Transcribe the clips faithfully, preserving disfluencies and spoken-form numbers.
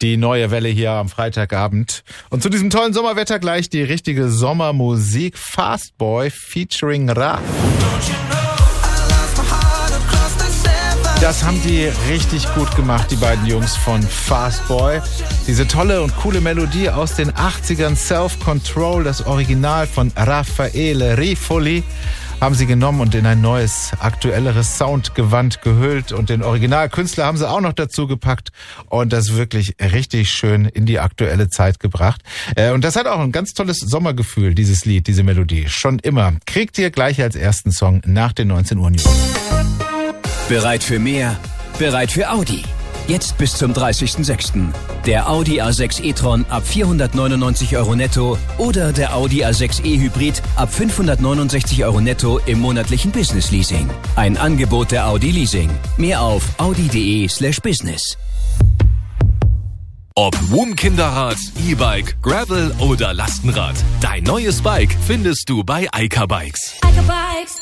Die neue Welle hier am Freitagabend. Und zu diesem tollen Sommerwetter gleich die richtige Sommermusik. Fastboy featuring Ra. Das haben die richtig gut gemacht, die beiden Jungs von Fastboy. Diese tolle und coole Melodie aus den achtzigern, Self-Control, das Original von Raffaele Rifoli, haben sie genommen und in ein neues, aktuelleres Soundgewand gehüllt. Und den Originalkünstler haben sie auch noch dazu gepackt und das wirklich richtig schön in die aktuelle Zeit gebracht. Und das hat auch ein ganz tolles Sommergefühl, dieses Lied, diese Melodie. Schon immer. Kriegt ihr gleich als ersten Song nach den neunzehn Uhr News. Bereit für mehr? Bereit für Audi. Jetzt bis zum dreißigsten sechsten Der Audi A sechs e-tron ab vierhundertneunundneunzig Euro netto oder der Audi A sechs e-Hybrid ab fünfhundertneunundsechzig Euro netto im monatlichen Business Leasing. Ein Angebot der Audi Leasing. Mehr auf audi.de slash business. Ob Woom-Kinderrad, E-Bike, Gravel oder Lastenrad. Dein neues Bike findest du bei Eika Bikes. Eika Bikes.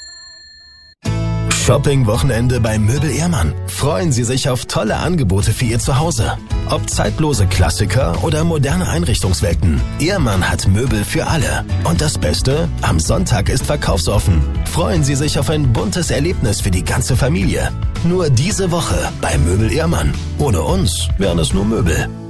Shopping-Wochenende bei Möbel Ehrmann. Freuen Sie sich auf tolle Angebote für Ihr Zuhause. Ob zeitlose Klassiker oder moderne Einrichtungswelten. Ehrmann hat Möbel für alle. Und das Beste? Am Sonntag ist verkaufsoffen. Freuen Sie sich auf ein buntes Erlebnis für die ganze Familie. Nur diese Woche bei Möbel Ehrmann. Ohne uns wären es nur Möbel.